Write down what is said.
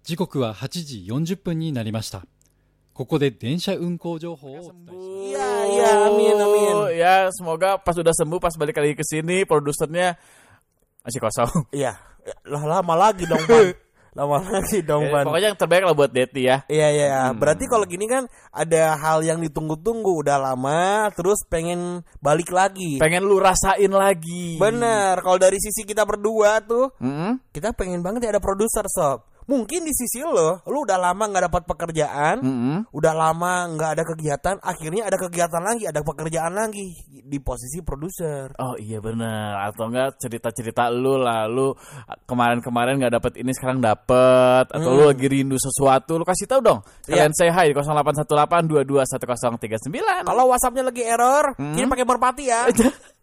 時刻は8時40分になりました。ここで電車運行情報をお伝えします。 Iya, amin. Ya, semoga pas udah sembuh, pas balik lagi ke sini, produsernya masih kosong. Iya, lama lagi dong, Pan. Lama lagi dong, Pan. Pokoknya yang terbaik lah buat Deti ya. Iya. Berarti kalau gini kan ada hal yang ditunggu-tunggu udah lama, terus pengen balik lagi. Pengen lu rasain lagi. Bener. Kalau dari sisi kita berdua tuh, Mm-mm. kita pengen banget ya ada produser, Sob. Mungkin di sisi lu udah lama nggak dapat pekerjaan, udah lama nggak ada kegiatan, akhirnya ada kegiatan lagi, ada pekerjaan lagi di posisi produser. Oh iya bener. Atau enggak cerita-cerita lu lah, lu kemarin-kemarin nggak dapet ini sekarang dapet, atau lu lagi rindu sesuatu, lu kasih tahu dong. Kalian say hi di 0818 22 1039. Kalau WhatsApp-nya lagi error, kirim pakai merpati ya.